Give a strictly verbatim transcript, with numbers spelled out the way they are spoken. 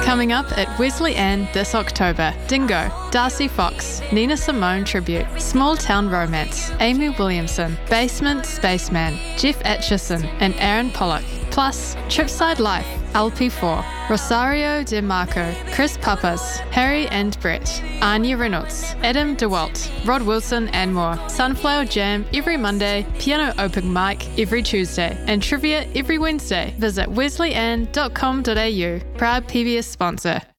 Coming up at Wesley Ann this October, Dingo, Darcy Fox, Nina Simone Tribute, Small Town Romance, Amy Williamson, Basement Spaceman, Jeff Atchison and Aaron Pollock, plus Tripside Life, L P four, Rosario De Marco, Chris Papas, Harry and Brett, Anya Reynolds, Adam DeWalt, Rod Wilson and more. Sunflower Jam every Monday, Piano Open Mic every Tuesday, and Trivia every Wednesday. Visit wesleyann dot com dot a u, proud P B S sponsor.